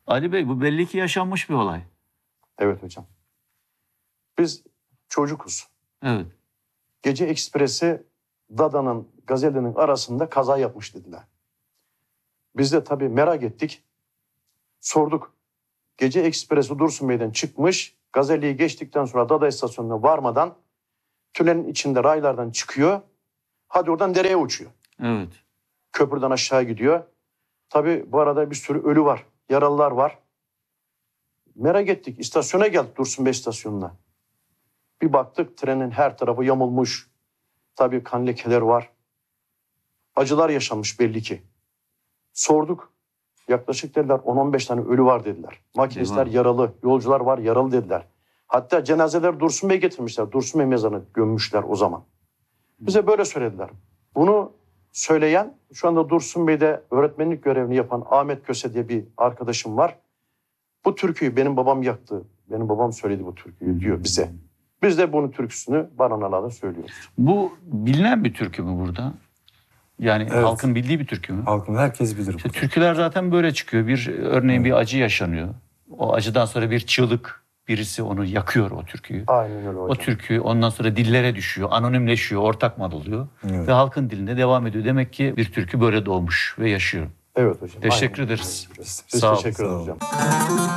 Ali Bey, bu belli ki yaşanmış bir olay. Evet hocam. Biz çocukuz. Evet. Gece ekspresi Dada'nın, Gazeli'nin arasında kaza yapmış dediler. Biz de tabii merak ettik. Sorduk. Gece ekspresi Dursun Bey'den çıkmış. Gazeli'yi geçtikten sonra Dada istasyonuna varmadan tünelin içinde raylardan çıkıyor. Hadi oradan dereye uçuyor. Evet. Köprüden aşağı gidiyor. Tabii bu arada bir sürü ölü var. Yaralılar var. Merak ettik. İstasyona geldik, Dursun Bey istasyonuna. Bir baktık trenin her tarafı yamulmuş. Tabii kan lekeler var. Acılar yaşanmış belli ki. Sorduk. Yaklaşık dediler 10-15 tane ölü var dediler. Makinistler yaralı, yolcular var yaralı dediler. Hatta cenazeler Dursun Bey getirmişler. Dursun Bey mezarına gömmüşler o zaman. Bize böyle söylediler. Bunu söyleyen şu anda Dursun Bey'de öğretmenlik görevini yapan Ahmet Köse diye bir arkadaşım var. Bu türküyü benim babam yaktı. Benim babam söyledi bu türküyü diyor bize. Biz de bunun türküsünü Baranalar'da söylüyoruz. Bu bilinen bir türkü mü burada? Yani Evet. halkın bildiği bir türkü mü? Halkın herkes bilir. İşte türküler zaten böyle çıkıyor. Örneğin bir acı yaşanıyor. O acıdan sonra bir çığlık, birisi onu yakıyor o türküyü. Aynen öyle hocam. O türkü ondan sonra dillere düşüyor, anonimleşiyor, ortak mal oluyor. Evet. Ve halkın dilinde devam ediyor. Demek ki bir türkü böyle doğmuş ve yaşıyor. Evet hocam. Teşekkür aynen. ederiz. Biz Sağ olun. teşekkür ederiz Sağ olun. hocam.